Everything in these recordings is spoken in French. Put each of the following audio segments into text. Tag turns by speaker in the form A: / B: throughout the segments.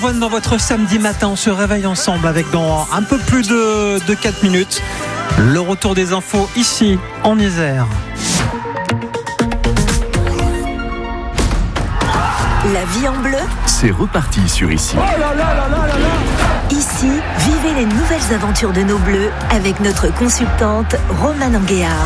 A: Dans votre samedi matin, on se réveille ensemble avec dans un peu plus de 4 minutes le retour des infos ici en Isère.
B: La vie en bleu,
C: c'est reparti sur Ici.
B: Oh là là là là là là. Ici, vivez les nouvelles aventures de nos bleus avec notre consultante Romane Anguéard.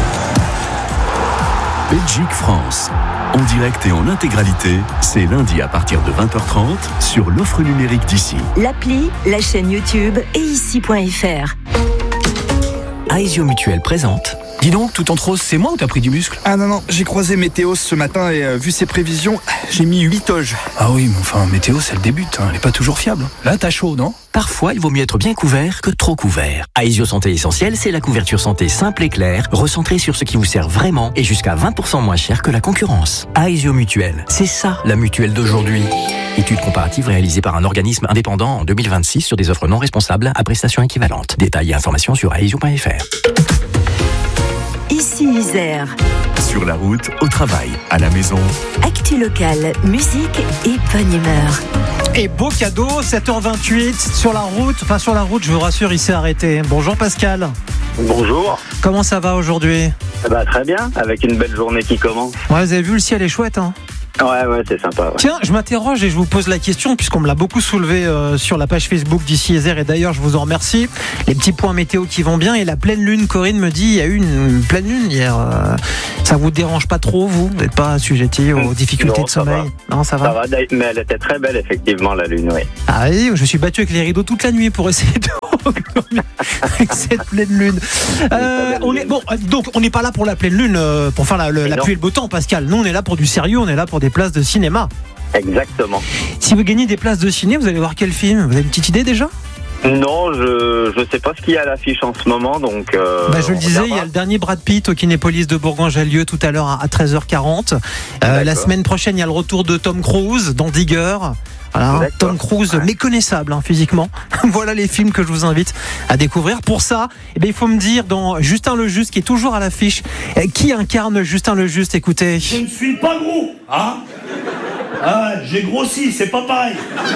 C: Belgique-France, en direct et en intégralité, c'est lundi à partir de 20h30 sur l'offre numérique d'Ici.
B: L'appli, la chaîne YouTube et ici.fr.
D: Aesio Mutuelle présente. Dis donc, tout en rose, c'est moi ou t'as pris du muscle ?
E: Ah non, j'ai croisé Météos ce matin et vu ses prévisions, j'ai mis 8 oges.
D: Ah oui, mais enfin, Météos, elle débute, elle est pas toujours fiable. Là, t'as chaud, non ? Parfois, il vaut mieux être bien couvert que trop couvert. Aesio Santé Essentielle, c'est la couverture santé simple et claire, recentrée sur ce qui vous sert vraiment et jusqu'à 20% moins cher que la concurrence. Aesio Mutuelle, c'est ça la mutuelle d'aujourd'hui. Étude comparative réalisée par un organisme indépendant en 2026 sur des offres non responsables à prestations équivalentes. Détails et informations sur aesio.fr.
B: Ici Isère.
C: Sur la route, au travail, à la maison.
B: Actu locale, musique et bonne humeur.
A: Et beau cadeau, 7h28 sur la route. Enfin sur la route, je vous rassure, il s'est arrêté. Bonjour Pascal.
F: Bonjour.
A: Comment ça va aujourd'hui ?
F: Très bien, avec une belle journée qui commence.
A: Ouais, vous avez vu, le ciel est chouette, hein ?
F: Ouais, c'est sympa. Ouais.
A: Tiens, je m'interroge et je vous pose la question, puisqu'on me l'a beaucoup soulevé sur la page Facebook d'Ici Isère, et d'ailleurs je vous en remercie. Les petits points météo qui vont bien et la pleine lune. Corinne me dit, il y a eu une pleine lune hier. Ça vous dérange pas trop, vous n'êtes pas assujetti aux difficultés de sommeil ? Non, ça va.
F: Ça va, mais elle était très belle effectivement, la lune, oui.
A: Ah oui, je me suis battu avec les rideaux toute la nuit pour essayer de avec cette pleine lune. Donc on n'est pas là pour la pleine lune, pour faire la pluie et le beau temps, Pascal. Nous on est là pour du sérieux, on est là pour des places de cinéma.
F: Exactement.
A: Si vous gagnez des places de ciné, vous allez voir quel film ? Vous avez une petite idée déjà ?
F: Non, je sais pas ce qu'il y a à l'affiche en ce moment, donc.
A: Je le disais, il y a le dernier Brad Pitt au Kinépolis de Bourgoin-Jallieu tout à l'heure à 13h40. La semaine prochaine, il y a le retour de Tom Cruise dans Digger. Voilà, Tom Cruise méconnaissable physiquement. Voilà les films que je vous invite à découvrir. Pour ça, il faut me dire dans Justin Lejuste qui est toujours à l'affiche, qui incarne Justin Lejuste. Écoutez.
G: Je ne suis pas gros, hein ? Ah, j'ai grossi, c'est pas pareil.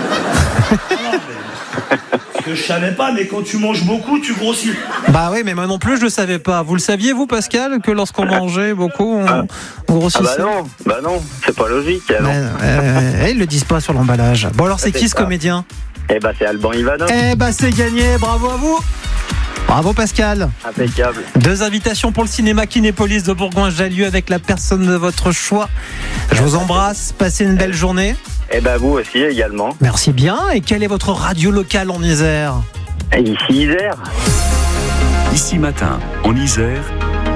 G: Ce que je savais pas, mais quand tu manges beaucoup, tu grossis.
A: Bah oui, mais moi non plus je le savais pas. Vous le saviez vous, Pascal, que lorsqu'on mangeait beaucoup, on grossissait ?
F: Bah non, c'est pas logique.
A: Ils le disent pas sur l'emballage. Bon alors c'est qui ce comédien ?
F: C'est Alban Ivanov.
A: C'est gagné, bravo à vous. Bravo Pascal.
F: Impeccable.
A: 2 invitations pour le cinéma Kinépolis de Bourgoin-Jallieu avec la personne de votre choix. Je vous embrasse, passez une belle journée.
F: Vous aussi également.
A: Merci bien. Et quelle est votre radio locale en Isère ?
F: Ici Isère.
C: Ici matin, en Isère,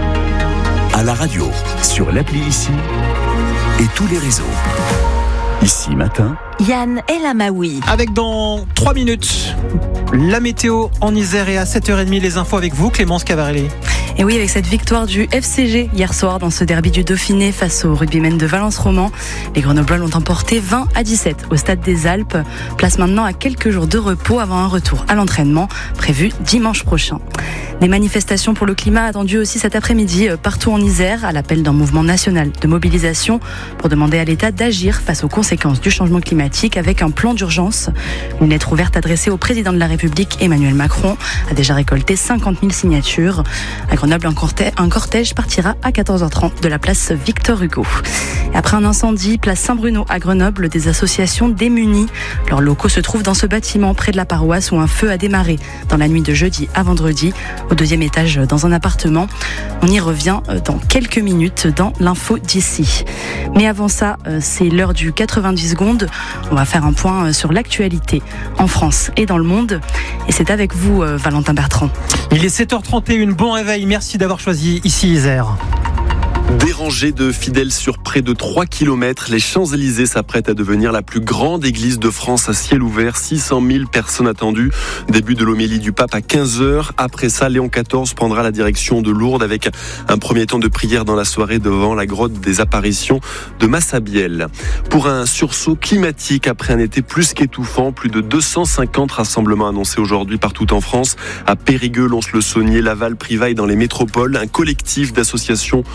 C: à la radio, sur l'appli Ici et tous les réseaux. Ici matin,
B: Yann El Amaoui.
A: Avec dans 3 minutes, la météo en Isère et à 7h30, les infos avec vous, Clémence Cavarelli.
H: Et oui, avec cette victoire du FCG hier soir dans ce derby du Dauphiné face aux rugbymen de Valence-Roman, les Grenoblois l'ont emporté 20-17 au Stade des Alpes. Place maintenant à quelques jours de repos avant un retour à l'entraînement prévu dimanche prochain. Des manifestations pour le climat attendues aussi cet après-midi partout en Isère à l'appel d'un mouvement national de mobilisation pour demander à l'État d'agir face aux conséquences du changement climatique avec un plan d'urgence. Une lettre ouverte adressée au président de la République Emmanuel Macron a déjà récolté 50 000 signatures. À Grenoble, un cortège partira à 14h30 de la place Victor Hugo. Et après un incendie, place Saint-Bruno à Grenoble, des associations démunies. Leurs locaux se trouvent dans ce bâtiment près de la paroisse où un feu a démarré dans la nuit de jeudi à vendredi, au 2e étage dans un appartement. On y revient dans quelques minutes dans l'info d'ici. Mais avant ça, c'est l'heure du 90 secondes. On va faire un point sur l'actualité en France et dans le monde. Et c'est avec vous, Valentin Bertrand.
A: Il est 7h31, bon réveil, merci d'avoir choisi Ici Isère.
I: Dérangés de fidèles sur près de 3 km, les Champs-Élysées s'apprêtent à devenir la plus grande église de France à ciel ouvert. 600 000 personnes attendues. Début de l'homélie du pape à 15h. Après ça, Léon XIV prendra la direction de Lourdes avec un premier temps de prière dans la soirée devant la grotte des apparitions de Massabielle. Pour un sursaut climatique après un été plus qu'étouffant, plus de 250 rassemblements annoncés aujourd'hui partout en France. À Périgueux, Lons-le-Saunier, Laval, Privailles dans les métropoles. Un collectif d'associations d'ONG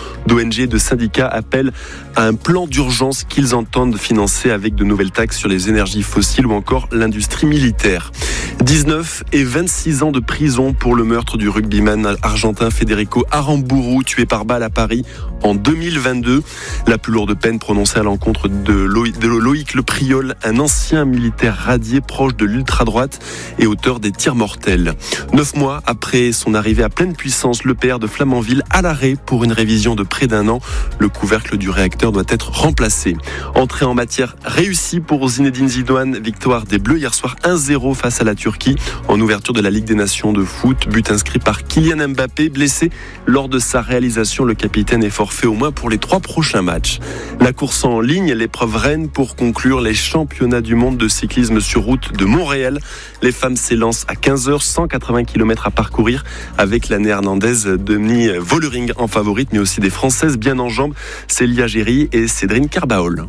I: d'ONG et de syndicats appellent à un plan d'urgence qu'ils entendent financer avec de nouvelles taxes sur les énergies fossiles ou encore l'industrie militaire. 19 et 26 ans de prison pour le meurtre du rugbyman argentin Federico Aramburu, tué par balle à Paris en 2022. La plus lourde peine prononcée à l'encontre de Loïc Le Priol, un ancien militaire radié proche de l'ultra-droite et auteur des tirs mortels. 9 mois après son arrivée à pleine puissance, l'EPR de Flamanville à l'arrêt pour une révision de près d'1 an. Le couvercle du réacteur doit être remplacé. Entrée en matière réussie pour Zinedine Zidane, victoire des Bleus hier soir 1-0 face à la Turquie en ouverture de la Ligue des Nations de foot. But inscrit par Kylian Mbappé, blessé lors de sa réalisation. Le capitaine est forfait au moins pour les 3 prochains matchs. La course en ligne, l'épreuve reine pour conclure les championnats du monde de cyclisme sur route de Montréal. Les femmes s'élancent à 15h, 180 km à parcourir avec la néerlandaise Demi Vollering en favorite, mais aussi des Françaises bien en jambes, Célia Géry et Cédrine Carbaol.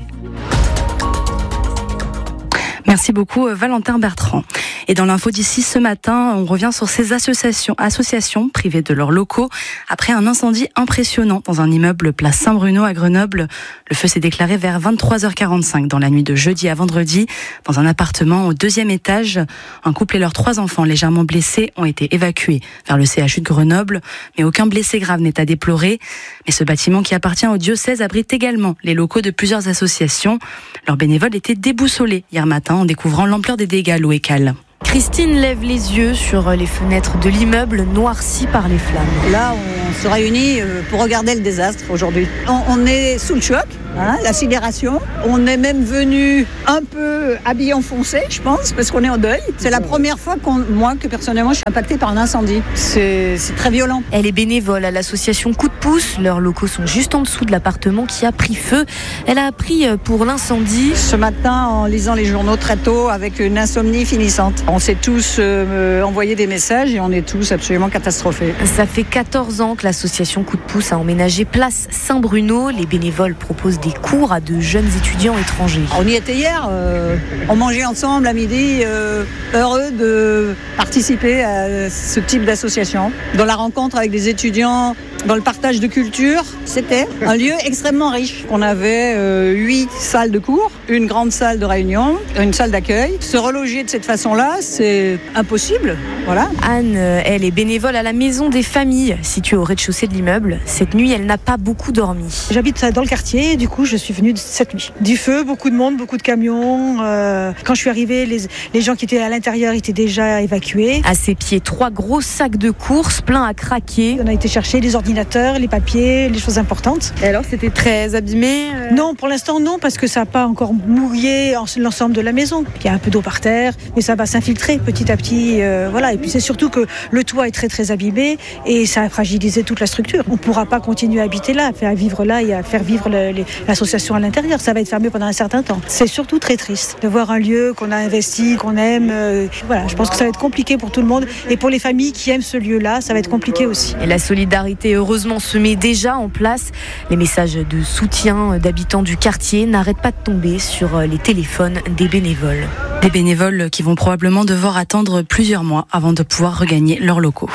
H: Merci beaucoup Valentin Bertrand. Et dans l'info d'ici ce matin, on revient sur ces associations privées de leurs locaux après un incendie impressionnant dans un immeuble place Saint-Bruno à Grenoble. Le feu s'est déclaré vers 23h45 dans la nuit de jeudi à vendredi dans un appartement au 2e étage. Un couple et leurs 3 enfants légèrement blessés ont été évacués vers le CHU de Grenoble, mais aucun blessé grave n'est à déplorer. Mais ce bâtiment qui appartient au diocèse abrite également les locaux de plusieurs associations. Leurs bénévoles étaient déboussolés hier matin en découvrant l'ampleur des dégâts. Loé Cal.
J: Christine lève les yeux sur les fenêtres de l'immeuble noirci par les flammes.
K: Là, on se réunit pour regarder le désastre aujourd'hui. On est sous le choc, la sidération. On est même venu un peu habillé en foncé, je pense, parce qu'on est en deuil. C'est la première fois que personnellement, je suis impactée par un incendie. C'est très violent.
J: Elle est bénévole à l'association Coup de pouce. Leurs locaux sont juste en dessous de l'appartement qui a pris feu. Elle a appris pour l'incendie.
K: Ce matin, en lisant les journaux très tôt, avec une insomnie finissante. On s'est tous envoyé des messages et on est tous absolument catastrophés.
J: Ça fait 14 ans que l'association Coup de pouce a emménagé place Saint-Bruno. Les bénévoles proposent des cours à de jeunes étudiants étrangers.
K: On y était hier, on mangeait ensemble à midi, heureux de participer à ce type d'association. Dans la rencontre avec des étudiants, dans le partage de culture, c'était un lieu extrêmement riche. On avait 8 salles de cours, une grande salle de réunion, une salle d'accueil. Se reloger de cette façon-là, c'est impossible. Voilà.
J: Anne, elle est bénévole à la maison des familles, située au rez-de-chaussée de l'immeuble. Cette nuit, elle n'a pas beaucoup dormi.
L: J'habite dans le quartier et du coup, je suis venue cette nuit. Du feu, beaucoup de monde, beaucoup de camions. Quand je suis arrivée, les gens qui étaient à l'intérieur étaient déjà évacués.
J: À ses pieds, 3 gros sacs de courses pleins à craquer.
L: On a été chercher les ordinateurs, les papiers, les choses importantes.
J: Et alors, c'était très abîmé
L: Non, pour l'instant, non, parce que ça n'a pas encore mouillé l'ensemble de la maison. Il y a un peu d'eau par terre, mais ça va s'infiltrer petit à petit. Voilà. Et puis, c'est surtout que le toit est très, très abîmé et ça a fragilisé toute la structure. On ne pourra pas continuer à habiter là, à vivre là et à faire vivre l'association à l'intérieur. Ça va être fermé pendant un certain temps. C'est surtout très triste de voir un lieu qu'on a investi, qu'on aime. Voilà, je pense que ça va être compliqué pour tout le monde et pour les familles qui aiment ce lieu-là, ça va être compliqué aussi.
J: Et la solidarité, heureusement, se met déjà en place. Les messages de soutien d'habitants du quartier n'arrêtent pas de tomber sur les téléphones des bénévoles.
H: Des bénévoles qui vont probablement devoir attendre plusieurs mois avant de pouvoir regagner leurs locaux.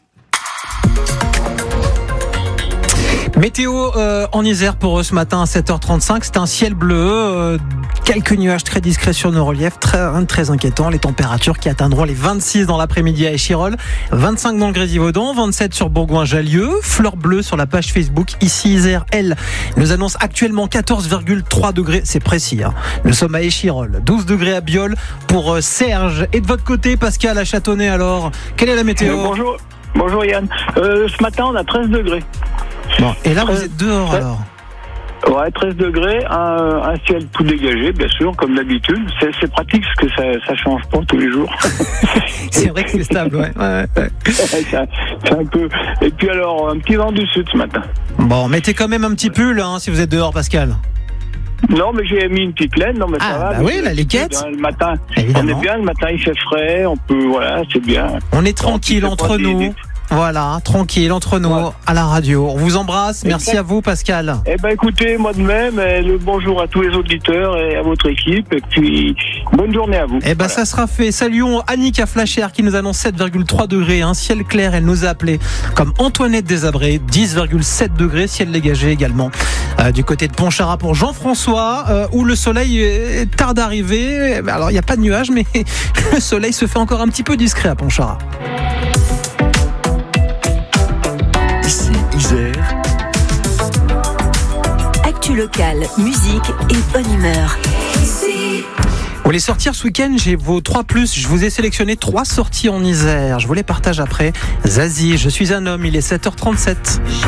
A: Météo en Isère pour eux ce matin à 7h35, c'est un ciel bleu, quelques nuages très discrets sur nos reliefs, très inquiétant. Les températures qui atteindront les 26 dans l'après-midi à Échirolles, 25 dans le Grésivaudan, 27 sur Bourgoin-Jallieu, fleur bleue sur la page Facebook. Ici Isère, elle nous annonce actuellement 14,3 degrés, c'est précis. Nous sommes à Échirolles, 12 degrés à Biol pour Serge. Et de votre côté, Pascal à Châtonnay alors, quelle est la météo ?
F: Bonjour Yann. Ce matin on a 13 degrés.
A: Bon, et là, vous êtes dehors alors ?
F: Ouais, 13 degrés, un ciel tout dégagé, bien sûr, comme d'habitude. C'est pratique parce que ça change pas tous les jours.
A: C'est vrai que c'est stable, ouais.
F: C'est un peu. Et puis alors, un petit vent du sud ce matin.
A: Bon, mettez quand même un petit pull si vous êtes dehors, Pascal.
F: Non, mais j'ai mis une petite laine, non, mais ça va.
A: Bah oui, la liquette.
F: Le matin,
A: évidemment.
F: on est bien, le matin il fait frais, on peut, voilà, c'est bien.
A: On est tranquille entre nous. Voilà, tranquille, entre nous, à la radio. On vous embrasse. Merci à vous, Pascal.
F: Eh ben, écoutez, moi de même, le bonjour à tous les auditeurs et à votre équipe. Et puis, bonne journée à vous.
A: Eh ben, ça sera fait. Saluons Annick à Flachère qui nous annonce 7,3 degrés. Un ciel clair, elle nous a appelé comme Antoinette Desabrés. 10,7 degrés, ciel dégagé également. Du côté de Pontcharrat pour Jean-François, où le soleil tarde d'arriver. Alors, il n'y a pas de nuages, mais le soleil se fait encore un petit peu discret à Pontcharrat.
C: Ici, Isère.
B: Actu locale, musique et bonne humeur.
A: Vous voulez sortir ce week-end? J'ai vos 3+. Je vous ai sélectionné 3 sorties en Isère. Je vous les partage après. Zazie, je suis un homme, il est 7h37.